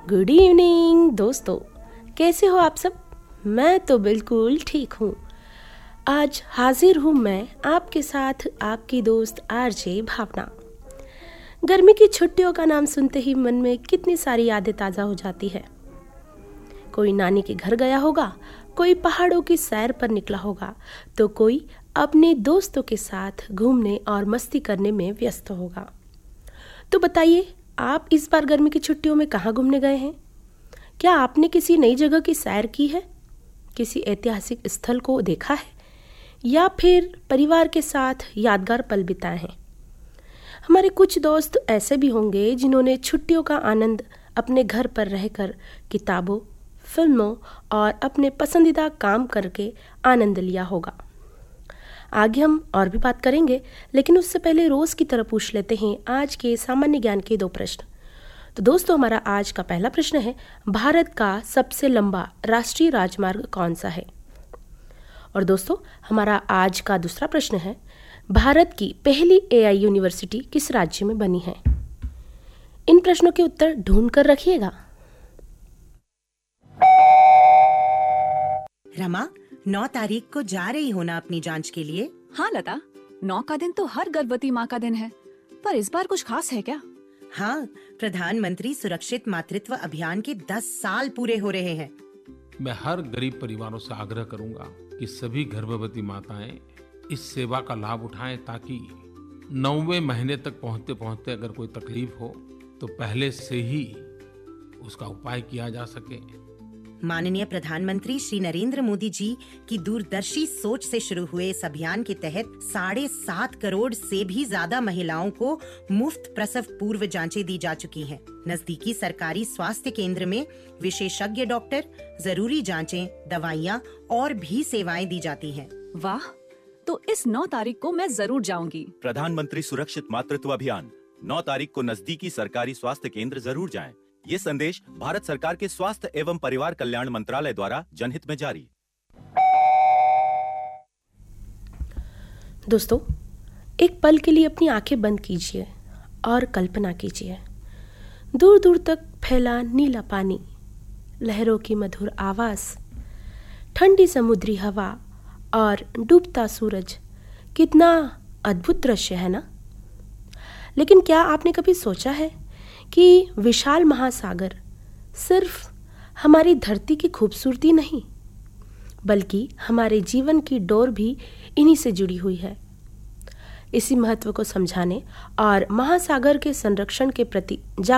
Good evening दोस्तों, कैसे हो आप सब। मैं तो बिल्कुल ठीक हूँ। आज हाजिर हूँ मैं आपके साथ, आपकी दोस्त आरजे भावना। गर्मी की छुट्टियों का नाम सुनते ही मन में कितनी सारी यादें ताज़ा हो जाती है। कोई नानी के घर गया होगा, कोई पहाड़ों की सैर पर निकला होगा, तो कोई अपने दोस्तों के साथ घूमने और मस्ती करने में व्यस्त होगा। तो बताइए, आप इस बार गर्मी की छुट्टियों में कहाँ घूमने गए हैं? क्या आपने किसी नई जगह की सैर की है, किसी ऐतिहासिक स्थल को देखा है, या फिर परिवार के साथ यादगार पल बिताए हैं? हमारे कुछ दोस्त ऐसे भी होंगे जिन्होंने छुट्टियों का आनंद अपने घर पर रहकर किताबों, फिल्मों और अपने पसंदीदा काम करके आनंद लिया होगा। आगे हम और भी बात करेंगे, लेकिन उससे पहले रोज की तरह पूछ लेते हैं आज के सामान्य ज्ञान के 2 प्रश्न। तो दोस्तों, हमारा आज का पहला प्रश्न है, भारत का सबसे लंबा राष्ट्रीय राजमार्ग कौन सा है? और दोस्तों, हमारा आज का दूसरा प्रश्न है, भारत की पहली एआई यूनिवर्सिटी किस राज्य में बनी है? इन प्रश्नों के उत्तर ढूंढ कर रखिएगा। रमा, 9 तारीख को जा रही हो ना अपनी जांच के लिए? हाँ लता, 9 का दिन तो हर गर्भवती माँ का दिन है, पर इस बार कुछ खास है क्या? हाँ, प्रधानमंत्री सुरक्षित मातृत्व अभियान के 10 साल पूरे हो रहे हैं। मैं हर गरीब परिवारों से आग्रह करूंगा कि सभी गर्भवती माताएं इस सेवा का लाभ उठाएं, ताकि 9वें महीने तक पहुंचते पहुंचते अगर कोई तकलीफ हो तो पहले से ही उसका उपाय किया जा सके। माननीय प्रधानमंत्री श्री नरेंद्र मोदी जी की दूरदर्शी सोच से शुरू हुए इस अभियान के तहत 7.5 करोड़ से भी ज्यादा महिलाओं को मुफ्त प्रसव पूर्व जांचें दी जा चुकी हैं। नजदीकी सरकारी स्वास्थ्य केंद्र में विशेषज्ञ डॉक्टर, जरूरी जांचें, दवाइयाँ और भी सेवाएं दी जाती हैं। वाह, तो इस 9 तारीख को मैं जरूर जाऊंगी। प्रधानमंत्री सुरक्षित मातृत्व अभियान, 9 तारीख को नजदीकी सरकारी स्वास्थ्य केंद्र जरूर जाएं। ये संदेश भारत सरकार के स्वास्थ्य एवं परिवार कल्याण मंत्रालय द्वारा जनहित में जारी। दोस्तों, एक पल के लिए अपनी आंखें बंद कीजिए और कल्पना कीजिए, दूर दूर तक फैला नीला पानी, लहरों की मधुर आवाज, ठंडी समुद्री हवा और डूबता सूरज। कितना अद्भुत दृश्य है ना? लेकिन क्या आपने कभी सोचा है कि विशाल महासागर सिर्फ हमारी धरती की खूबसूरती नहीं, बल्कि हमारे जीवन की डोर भी इन्हीं से जुड़ी हुई है। इसी महत्व को समझाने और महासागर के संरक्षण के प्रति